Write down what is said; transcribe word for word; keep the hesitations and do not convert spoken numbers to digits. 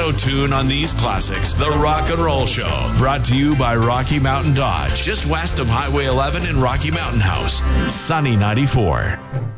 auto-tune on these classics. The Rock and Roll Show, brought to you by Rocky Mountain Dodge, just west of Highway eleven in Rocky Mountain House. Sunny ninety-four.